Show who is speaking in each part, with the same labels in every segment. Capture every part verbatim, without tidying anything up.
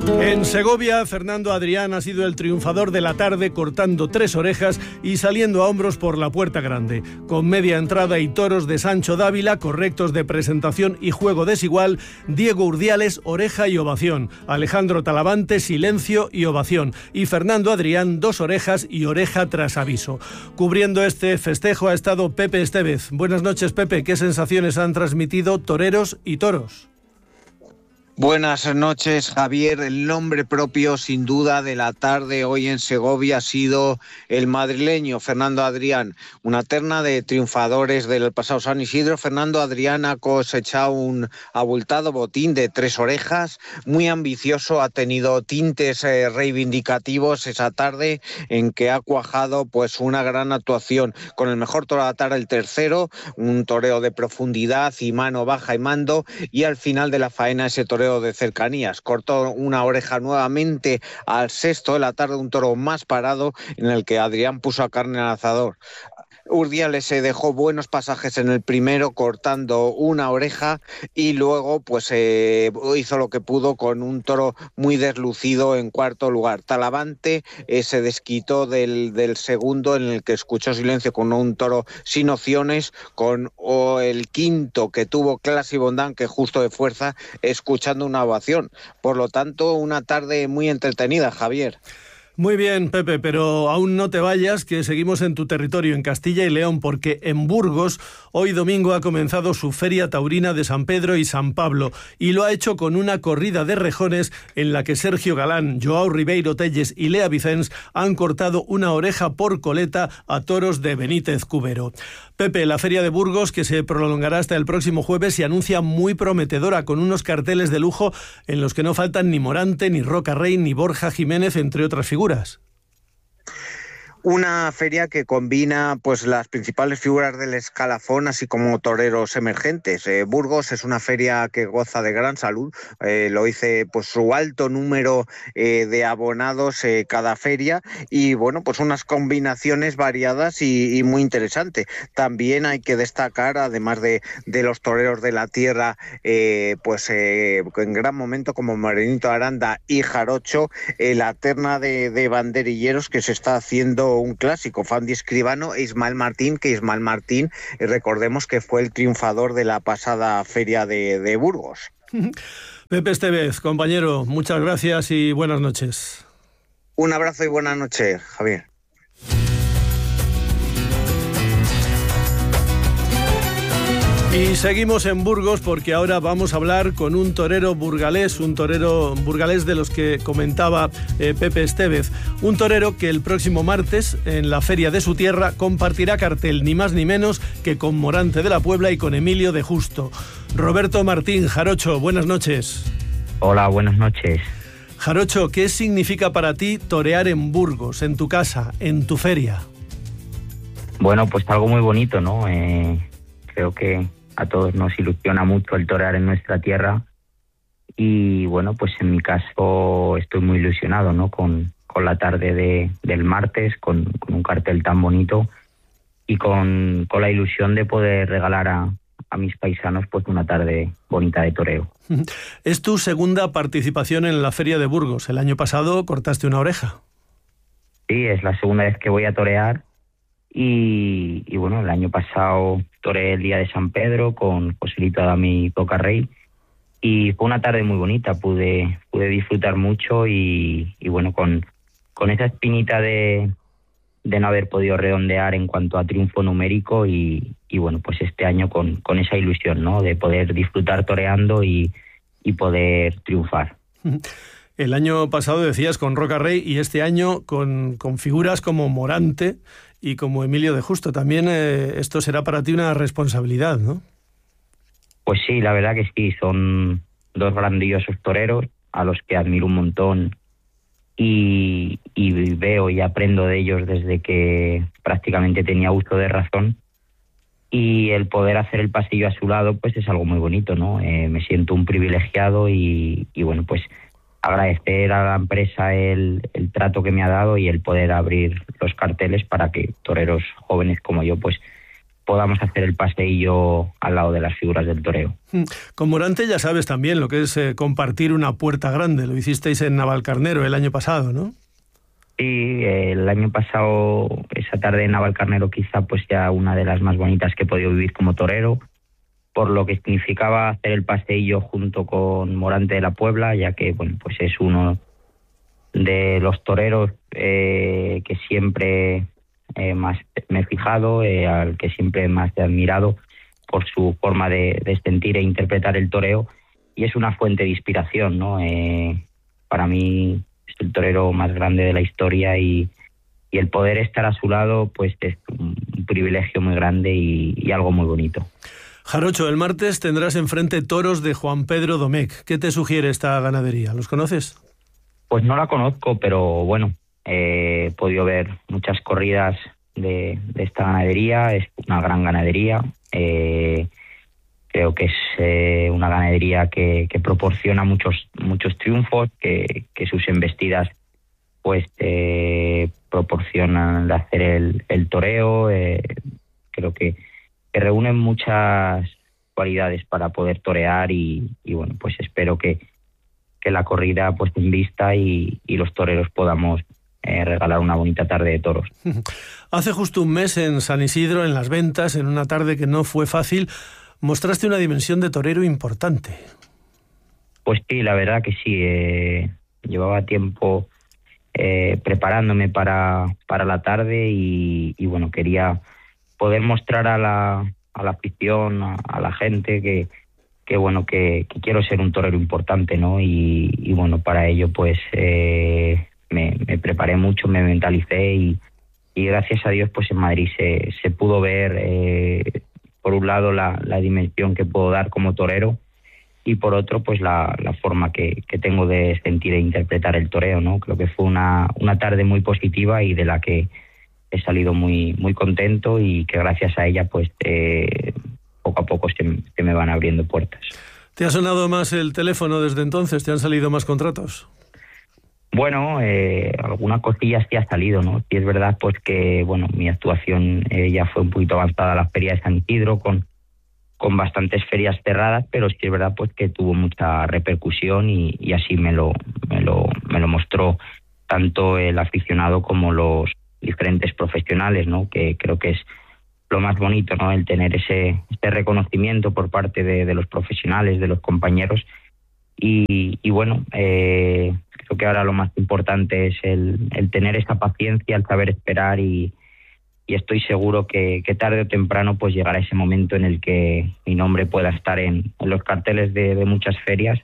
Speaker 1: En Segovia, Fernando Adrián ha sido el triunfador de la tarde, cortando tres orejas y saliendo a hombros por la puerta grande. Con media entrada y toros de Sancho Dávila, correctos de presentación y juego desigual, Diego Urdiales, oreja y ovación. Alejandro Talavante, silencio y ovación. Y Fernando Adrián, dos orejas y oreja tras aviso. Cubriendo este festejo ha estado Pepe Estevez. Buenas noches, Pepe. ¿Qué sensaciones han transmitido toreros y toros?
Speaker 2: Buenas noches, Javier. El nombre propio, sin duda, de la tarde hoy en Segovia ha sido el madrileño Fernando Adrián. Una terna de triunfadores del pasado San Isidro. Fernando Adrián ha cosechado un abultado botín de tres orejas, muy ambicioso, ha tenido tintes eh, reivindicativos esa tarde en que ha cuajado pues una gran actuación. Con el mejor toro de la tarde, el tercero, un toreo de profundidad y mano baja y mando, y al final de la faena ese toreo de cercanías. Cortó una oreja nuevamente al sexto de la tarde, un toro más parado en el que Adrián puso a carne al asador. Urdiales se dejó buenos pasajes en el primero, cortando una oreja, y luego pues eh, hizo lo que pudo con un toro muy deslucido en cuarto lugar. Talavante eh, se desquitó del, del segundo, en el que escuchó silencio, con un toro sin opciones, con o el quinto que tuvo Clase y Bondán, que justo de fuerza, escuchando una ovación. Por lo tanto, una tarde muy entretenida, Javier.
Speaker 1: Muy bien, Pepe, pero aún no te vayas, que seguimos en tu territorio, en Castilla y León, porque en Burgos hoy domingo ha comenzado su Feria Taurina de San Pedro y San Pablo, y lo ha hecho con una corrida de rejones en la que Sergio Galán, Joao Ribeiro Telles y Lea Vicens han cortado una oreja por coleta a toros de Benítez Cubero. Pepe, la Feria de Burgos, que se prolongará hasta el próximo jueves, se anuncia muy prometedora, con unos carteles de lujo en los que no faltan ni Morante, ni Roca Rey, ni Borja Jiménez, entre otras figuras.
Speaker 2: Una feria que combina pues las principales figuras del escalafón, así como toreros emergentes. Eh, Burgos es una feria que goza de gran salud, eh, lo dice pues su alto número eh, de abonados eh, cada feria, y bueno, pues unas combinaciones variadas y, y muy interesantes. También hay que destacar, además de, de los toreros de la tierra, eh, pues eh, en gran momento, como Morenito Aranda y Jarocho, eh, la terna de, de banderilleros que se está haciendo un clásico, Fandi Escribano e Ismael Martín, que Ismael Martín, eh, recordemos que fue el triunfador de la pasada feria de, de Burgos.
Speaker 1: Pepe Estevez, compañero, muchas gracias y buenas noches.
Speaker 2: Un abrazo y buenas noches, Javier.
Speaker 1: Y seguimos en Burgos, porque ahora vamos a hablar con un torero burgalés, un torero burgalés de los que comentaba eh, Pepe Estevez. Un torero que el próximo martes, en la feria de su tierra, compartirá cartel ni más ni menos que con Morante de la Puebla y con Emilio de Justo. Roberto Martín, Jarocho, buenas noches.
Speaker 3: Hola, buenas noches.
Speaker 1: Jarocho, ¿qué significa para ti torear en Burgos, en tu casa, en tu feria?
Speaker 3: Bueno, pues algo muy bonito, ¿no? Eh, creo que a todos nos ilusiona mucho el torear en nuestra tierra, y bueno, pues en mi caso estoy muy ilusionado, ¿no? Con, con la tarde de, del martes, con, con un cartel tan bonito, y con, con la ilusión de poder regalar a, a mis paisanos pues una tarde bonita de toreo.
Speaker 1: Es tu segunda participación en la Feria de Burgos. El año pasado cortaste una oreja.
Speaker 3: Sí, es la segunda vez que voy a torear. Y, y bueno, el año pasado toreé el día de San Pedro con Joselito Adami y Roca Rey, y fue una tarde muy bonita, pude pude disfrutar mucho, y, y bueno, con, con esa espinita de, de no haber podido redondear en cuanto a triunfo numérico, y, y bueno, pues este año con, con esa ilusión, ¿no? De poder disfrutar toreando y, y poder triunfar.
Speaker 1: El año pasado decías con Roca Rey, y este año con, con figuras como Morante y como Emilio de Justo. También eh, esto será para ti una responsabilidad, ¿no?
Speaker 3: Pues sí, la verdad que sí, son dos grandiosos toreros a los que admiro un montón, y, y veo y aprendo de ellos desde que prácticamente tenía uso de razón, y el poder hacer el pasillo a su lado pues es algo muy bonito, ¿no? Eh, me siento un privilegiado, y, y bueno, pues agradecer a la empresa el, el trato que me ha dado y el poder abrir los carteles para que toreros jóvenes como yo pues podamos hacer el paseillo al lado de las figuras del toreo.
Speaker 1: Con Morante ya sabes también lo que es eh, compartir una puerta grande. Lo hicisteis en Navalcarnero el año pasado, ¿no?
Speaker 3: Sí, el año pasado, esa tarde en Navalcarnero, quizá pues ya una de las más bonitas que he podido vivir como torero, por lo que significaba hacer el paseillo junto con Morante de la Puebla, ya que bueno, pues es uno de los toreros eh, que siempre eh, más me he fijado, eh, al que siempre más he admirado por su forma de, de sentir e interpretar el toreo, y es una fuente de inspiración, ¿no? Eh, para mí es el torero más grande de la historia, y, y el poder estar a su lado pues es un privilegio muy grande y, y algo muy bonito.
Speaker 1: Jarocho, el martes tendrás enfrente toros de Juan Pedro Domecq. ¿Qué te sugiere esta ganadería? ¿Los conoces?
Speaker 3: Pues no la conozco, pero bueno, eh, he podido ver muchas corridas de, de esta ganadería. Es una gran ganadería. Eh, creo que es eh, una ganadería que, que proporciona muchos muchos triunfos, que, que sus embestidas pues eh, proporcionan de hacer el, el toreo. Eh, creo que que reúnen muchas cualidades para poder torear, y, y bueno, pues espero que, que la corrida pues invista y, y los toreros podamos eh, regalar una bonita tarde de toros.
Speaker 1: Hace justo un mes en San Isidro, en Las Ventas, en una tarde que no fue fácil, mostraste una dimensión de torero importante.
Speaker 3: Pues sí, la verdad que sí. Eh, llevaba tiempo eh, preparándome para, para la tarde y, y bueno, quería poder mostrar a la, a la afición, a, a la gente que, que bueno, que, que quiero ser un torero importante, ¿no? Y, y bueno, para ello pues eh, me, me preparé mucho, me mentalicé y, y gracias a Dios pues en Madrid se, se pudo ver eh, por un lado la, la dimensión que puedo dar como torero, y por otro pues la, la forma que, que tengo de sentir e interpretar el toreo, ¿no? Creo que fue una, una tarde muy positiva y de la que he salido muy muy contento, y que gracias a ella pues eh, poco a poco se, se me van abriendo puertas.
Speaker 1: ¿Te ha sonado más el teléfono desde entonces? ¿Te han salido más contratos?
Speaker 3: Bueno, eh, alguna cosilla sí ha salido, ¿no? Sí es verdad pues que bueno, mi actuación eh, ya fue un poquito avanzada a la feria de San Isidro, con, con bastantes ferias cerradas, pero sí es verdad pues que tuvo mucha repercusión, y, y así me lo, me lo, me lo mostró tanto el aficionado como los diferentes profesionales, ¿no? Que creo que es lo más bonito, ¿no? El tener ese, ese reconocimiento por parte de, de los profesionales, de los compañeros, y, y bueno, eh, creo que ahora lo más importante es el, el tener esa paciencia, el saber esperar, y, y estoy seguro que, que tarde o temprano pues llegará ese momento en el que mi nombre pueda estar en, en los carteles de, de muchas ferias,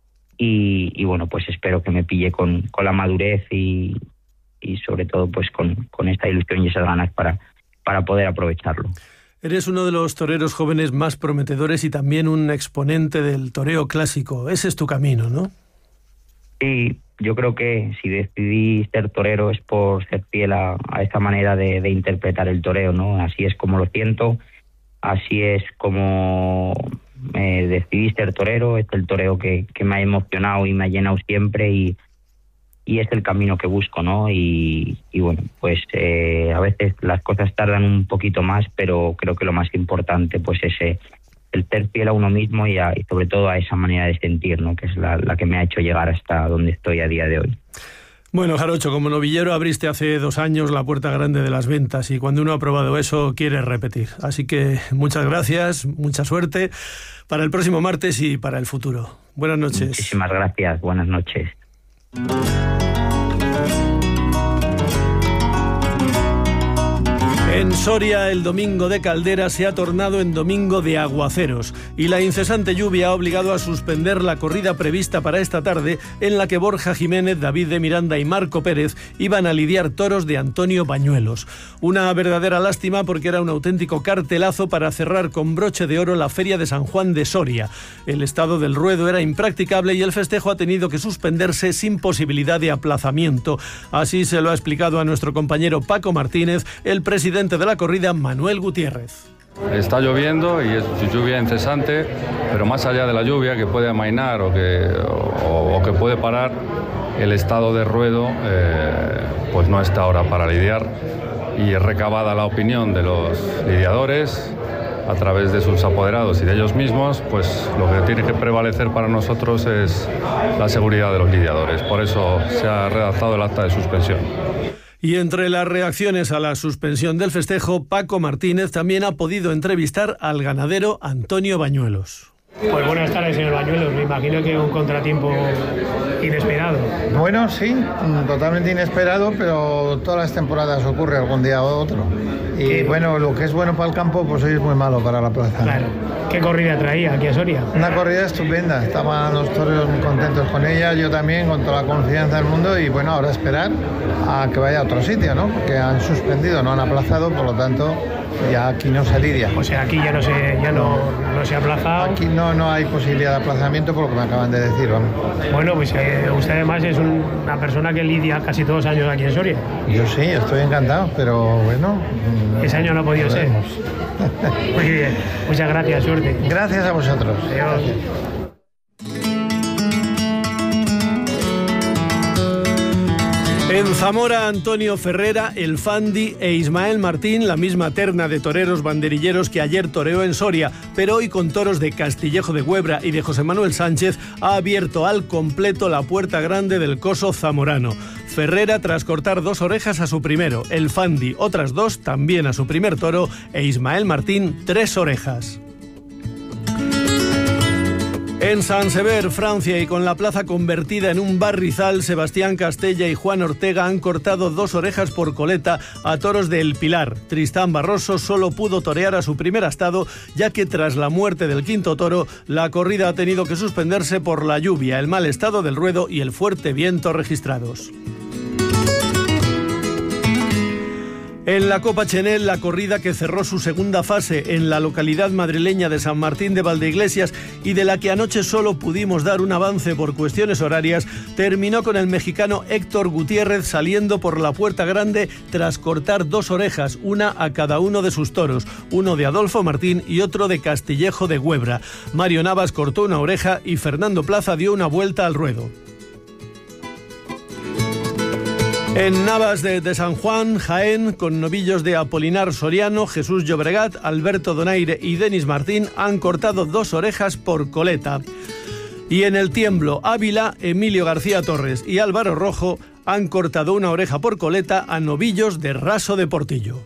Speaker 3: y, y bueno, pues espero que me pille con, con la madurez y y sobre todo pues con, con esta ilusión y esas ganas para, para poder aprovecharlo.
Speaker 1: Eres uno de los toreros jóvenes más prometedores y también un exponente del toreo clásico. Ese es tu camino, ¿no?
Speaker 3: Sí, yo creo que si decidí ser torero es por ser fiel a, a esta manera de, de interpretar el toreo, ¿no? Así es como lo siento, así es como eh, decidí ser torero. Es el toreo que, que me ha emocionado y me ha llenado siempre, y y es el camino que busco, ¿no? Y, y bueno, pues eh, a veces las cosas tardan un poquito más, pero creo que lo más importante pues es eh, el ser fiel a uno mismo y, a, y sobre todo a esa manera de sentir, ¿no? Que es la, la que me ha hecho llegar hasta donde estoy a día de hoy.
Speaker 1: Bueno, Jarocho, como novillero abriste hace dos años la puerta grande de Las Ventas, y cuando uno ha probado eso quiere repetir. Así que muchas gracias, mucha suerte para el próximo martes y para el futuro. Buenas noches.
Speaker 3: Muchísimas gracias, buenas noches.
Speaker 1: En Soria, el domingo de Caldera se ha tornado en domingo de aguaceros, y la incesante lluvia ha obligado a suspender la corrida prevista para esta tarde, en la que Borja Jiménez, David de Miranda y Marco Pérez iban a lidiar toros de Antonio Bañuelos. Una verdadera lástima, porque era un auténtico cartelazo para cerrar con broche de oro la feria de San Juan de Soria. El estado del ruedo era impracticable y el festejo ha tenido que suspenderse sin posibilidad de aplazamiento. Así se lo ha explicado a nuestro compañero Paco Martínez el presidente de la corrida, Manuel Gutiérrez.
Speaker 4: Está lloviendo y es lluvia incesante, pero más allá de la lluvia, que puede amainar o que, o, o que puede parar, el estado de ruedo eh, pues no está ahora para lidiar, y recabada la opinión de los lidiadores a través de sus apoderados y de ellos mismos, pues lo que tiene que prevalecer para nosotros es la seguridad de los lidiadores. Por eso se ha redactado el acta de suspensión.
Speaker 1: Y entre las reacciones a la suspensión del festejo, Paco Martínez también ha podido entrevistar al ganadero Antonio Bañuelos.
Speaker 5: Pues buenas tardes, señor Bañuelos. Me imagino que un contratiempo inesperado.
Speaker 6: Bueno, sí, totalmente inesperado, pero todas las temporadas ocurre algún día u otro. Y ¿Qué? Bueno, lo que es bueno para el campo, pues hoy es muy malo para la plaza.
Speaker 5: Claro. ¿Qué corrida traía aquí a Soria?
Speaker 6: Una corrida estupenda. Estaban los toreros muy contentos con ella, yo también, con toda la confianza del mundo. Y bueno, ahora esperar a que vaya a otro sitio, ¿no? Porque han suspendido, no han aplazado, por lo tanto, ya aquí no se lidia.
Speaker 5: O sea, aquí ya no se, ya no, no se ha aplazado.
Speaker 6: Aquí no, no hay posibilidad de aplazamiento por lo que me acaban de decir, vamos.
Speaker 5: Bueno, pues eh, usted además es un, una persona que lidia casi todos los años aquí en Soria.
Speaker 6: Yo sí, estoy encantado, pero bueno...
Speaker 5: Ese año no ha podido ser. Muy bien, muchas gracias, suerte.
Speaker 6: Gracias a vosotros.
Speaker 5: Adiós.
Speaker 6: Gracias.
Speaker 1: En Zamora, Antonio Ferrera, el Fandi e Ismael Martín, la misma terna de toreros banderilleros que ayer toreó en Soria, pero hoy con toros de Castillejo de Güebra y de José Manuel Sánchez, ha abierto al completo la puerta grande del coso zamorano. Ferrera tras cortar dos orejas a su primero, el Fandi otras dos también a su primer toro e Ismael Martín tres orejas. En San Sever, Francia, y con la plaza convertida en un barrizal, Sebastián Castella y Juan Ortega han cortado dos orejas por coleta a toros de El Pilar. Tristán Barroso solo pudo torear a su primer astado, ya que tras la muerte del quinto toro, la corrida ha tenido que suspenderse por la lluvia, el mal estado del ruedo y el fuerte viento registrados. En la Copa Chenel, la corrida que cerró su segunda fase en la localidad madrileña de San Martín de Valdeiglesias y de la que anoche solo pudimos dar un avance por cuestiones horarias, terminó con el mexicano Héctor Gutiérrez saliendo por la puerta grande tras cortar dos orejas, una a cada uno de sus toros, uno de Adolfo Martín y otro de Castillejo de Güebra. Mario Navas cortó una oreja y Fernando Plaza dio una vuelta al ruedo. En Navas de, de San Juan, Jaén, con novillos de Apolinar Soriano, Jesús Llobregat, Alberto Donaire y Denis Martín han cortado dos orejas por coleta. Y en el Tiemblo, Ávila, Emilio García Torres y Álvaro Rojo han cortado una oreja por coleta a novillos de Raso de Portillo.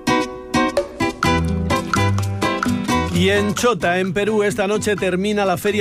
Speaker 1: Y en Chota, en Perú, esta noche termina la feria